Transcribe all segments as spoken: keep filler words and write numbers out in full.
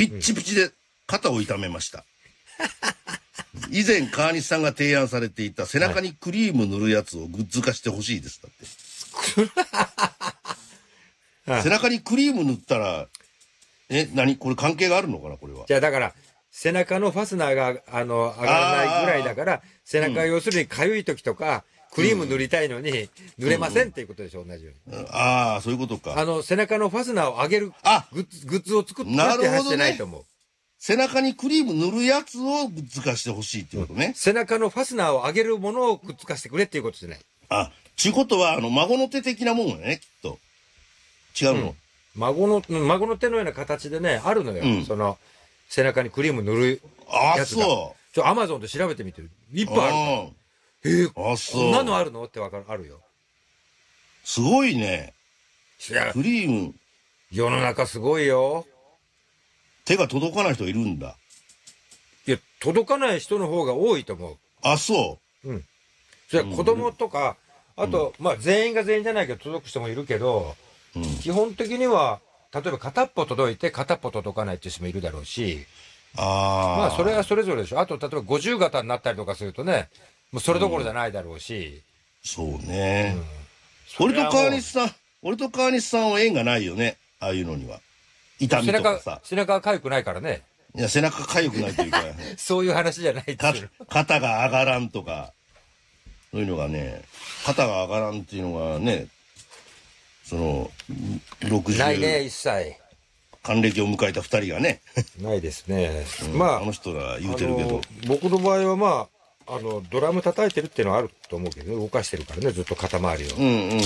ピッチピチで肩を痛めました。以前川西さんが提案されていた背中にクリーム塗るやつをグッズ化してほしいです。だって。はい、背中にクリーム塗ったら、え、何これ関係があるのかなこれは。 じゃあだから、背中のファスナーが、あの、上がらないぐらいだから、背中が要するに痒い時とか、クリーム塗りたいのに、塗れませんっていうことでしょ、同じように。 うんうん、ああ、そういうことか。 あの、背中のファスナーを上げるグッズ、グッズを作ってって話じゃないと思う。 背中にクリーム塗るやつをグッズ化してほしいっていうことね、うん。 背中のファスナーを上げるものをグッズ化してくれっていうことじゃない。 あ、ちゅうことは、あの、孫の手的なもんよね、きっと。違うの、うん、 孫の、孫の手のような形でね、あるのよ。うん、その、背中にクリーム塗るやつが。あ、そう。ちょ、アマゾンで調べてみてる。いっぱいあるから。えー、あ、そう。こんなのあるのってわかる、あるよ。 すごいね。クリーム。 世の中すごいよ。 手が届かない人いるんだ。 いや、届かない人の方が多いと思う。 あ、そう。 うん。じゃあ子供とか、あと、うん、まあ全員が全員じゃないけど届く人もいるけど、うん、基本的には、例えば片っぽ届いて片っぽ届かないっていう人もいるだろうし、あまあそれはそれぞれでしょ。あと例えば五十型になったりとかするとね、もうそれどころじゃないだろうし。 うん、そうね、うん。俺と川西さん、俺と川西さんは縁がないよね。ああいうのには。痛みとかさ。 背中、背中は痒くないからね。 いや、背中痒くないというか。 そういう話じゃないですよ。 肩が上がらんとか。そういうのがね、肩が上がらんっていうのがね、その、ろくじゅう。 ないね、一切。 還暦を迎えた二人がね。 ないですね。 うん、まあ、あの人ら言うてるけど。 僕の場合はまあ、あの、ドラム叩いてるっていうのはあると思うけどね、動かしてるからね、ずっと肩周りを。 うんうんうん。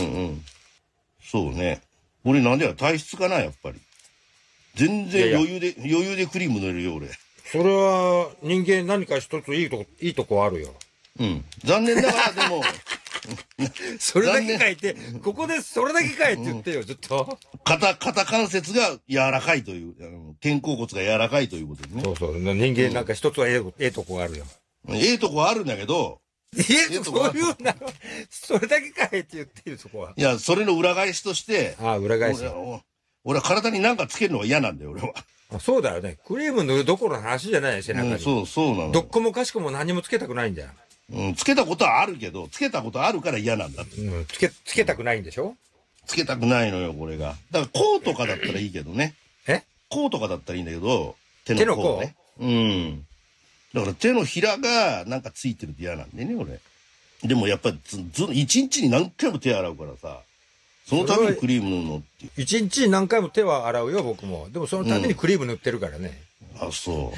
そうね。俺なんでや、体質かな、やっぱり。全然余裕で、いやいや余裕でクリーム塗れるよ、俺。 それは、人間何か一ついいとこ、いいとこあるよ。 うん。残念ながら、でも、 それだけ書いて、ここでそれだけ書いて言ってよ、ずっと。 肩、肩関節が柔らかいという、肩甲骨が柔らかいということですね。 そうそう。人間なんか一つはええ、ええとこがあるよ。 ええとこあるんだけど、 ええ、そういうな、それだけ書いて言ってよ、そこは。 いや、それの裏返しとして、 ああ、裏返し。 俺, 俺は体に何かつけるのが嫌なんだよ、俺は。 あ、そうだよね。クリーム塗るどころの話じゃないよ、背中に。うん、 そう、そうなの。 どっこもかしこも何もつけたくないんだよ。 うん、つけたことはあるけど、つけたことあるから嫌なんだって。 うん、つけ、つけたくないんでしょ？ つけたくないのよ、これが。だから、こうとかだったらいいけどね。 え？ こうとかだったらいいんだけど、手の甲ね。うん。だから手のひらがなんかついてるって嫌なんでね、俺。でもやっぱりず、ず、一日に何回も手洗うからさ、そのためにクリーム塗るのっていう。 一日に何回も手は洗うよ、僕も。でもそのためにクリーム塗ってるからね。 うん、あ、そう。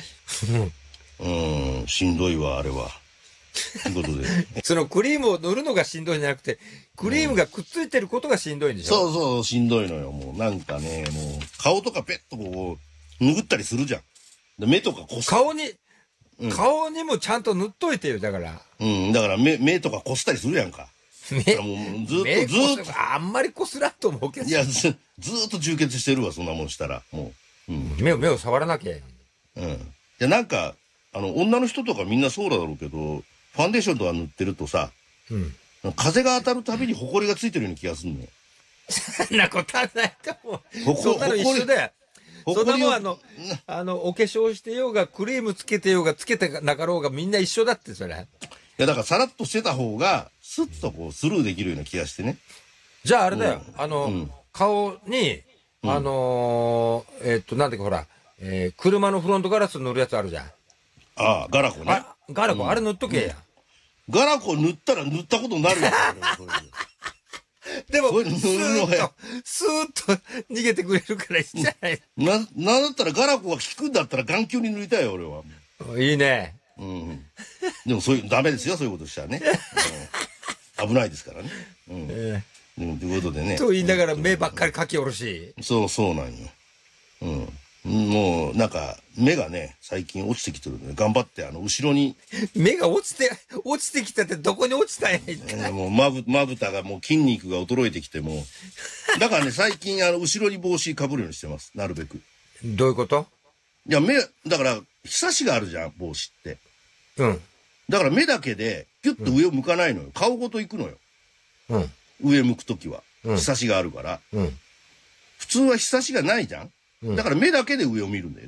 うん、しんどいわ、あれは。ということで。 そのクリームを塗るのがしんどいんじゃなくて、クリームがくっついてることがしんどいんでしょ、 うん、そうそう、しんどいのよ。もうなんかね、もう、顔とかペッとこう、拭ったりするじゃん。で目とかこす。 顔に、うん、顔にもちゃんと塗っといてよ、だから。 うん、だから目、目とかこすったりするやんか。目、もうずっと、ずっと。 あんまりこすらんと思うけど。 いや、ず、ずーっと充血してるわ、そんなもんしたら。もう。うん、 目を、目を触らなきゃ。 うん。いや、なんか、あの、女の人とかみんなそうだろうけど、ファンデーションとか塗ってるとさ、うん、風が当たるたびに埃がついてるような気がするのよ。 そんなことはないと思う。そんなの一緒だよ。そんなもんあの、あの、お化粧してようが、クリームつけてようが、つけてなかろうが、みんな一緒だって、それ。いや、だからさらっとしてた方が、スッとこう、スルーできるような気がしてね。 じゃああれだよ。うん、あの、うん、顔に、あのー、えー、っと、なんていうかほら、えー、車のフロントガラス塗るやつあるじゃん。 ああ、ガラコね。 ガラコ、うん、あれ塗っとけや。 ガラコ塗ったら塗ったことになるやん。 でも、スーッと、スーッと逃げてくれるからいいじゃない。 な、なんだったらガラコが効くんだったら眼球に塗りたいよ、俺は。 いいね。 うん。でもそういう、ダメですよ、そういうことしたらね。うん、危ないですからね。うん。えー、でも、ということでね。 と言いながら目ばっかり描き下ろし。 そう、そうなんよ。うん。もう、なんか、目がね、最近落ちてきてるんで、ね、頑張って、あの、後ろに。 目が落ちて、落ちてきたってどこに落ちたんや、一体。もう、まぶ、まぶたがもう筋肉が衰えてきても。だからね、最近、あの、後ろに帽子被るようにしてます。なるべく。 どういうこと？ いや、目、だから、ひさしがあるじゃん、帽子って。 うん。 だから目だけで、キュッと上を向かないのよ。うん、顔ごと行くのよ。 うん。 上向くときは。うん、ひさしがあるから。うん。普通はひさしがないじゃん。だから目だけで上を見るんだよね。